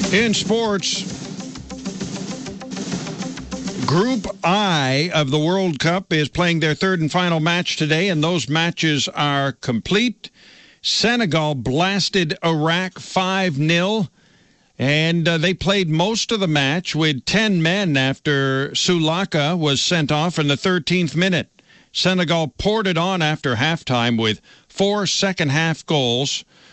In sports, Group I of the World Cup is playing their third and final match today, and those matches are complete. Senegal blasted Iraq 5-0, and they played most of the match with 10 men after Sulaka was sent off in the 13th minute. Senegal poured it on after halftime with 4 second-half goals.